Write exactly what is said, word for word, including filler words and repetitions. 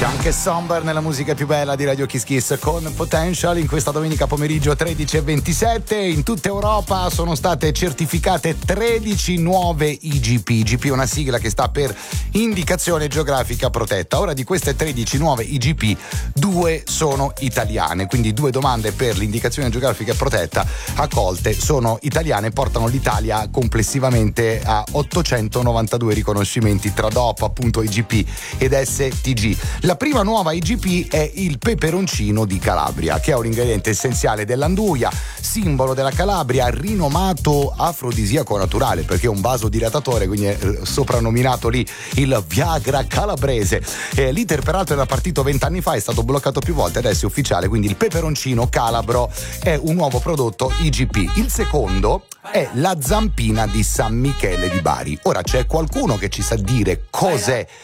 Anche Somber nella musica più bella di Radio Kiss Kiss con Potential in questa domenica pomeriggio tredici e ventisette. In tutta Europa sono state certificate tredici nuove I G P. I G P è una sigla che sta per Indicazione Geografica Protetta. Ora, di queste tredici nuove I G P, due sono italiane, quindi due domande per l'indicazione geografica protetta accolte sono italiane e portano l'Italia complessivamente a ottocentonovantadue riconoscimenti tra D O P, appunto I G P ed S T G. La prima nuova I G P è il peperoncino di Calabria, che è un ingrediente essenziale dell'anduia, simbolo della Calabria, rinomato afrodisiaco naturale perché è un vasodilatatore, quindi è soprannominato lì il Viagra calabrese. Eh, l'iter peraltro era partito vent'anni fa, è stato bloccato più volte, adesso è ufficiale, quindi il peperoncino calabro è un nuovo prodotto I G P. Il secondo è la zampina di San Michele di Bari. Ora, c'è qualcuno che ci sa dire cos'è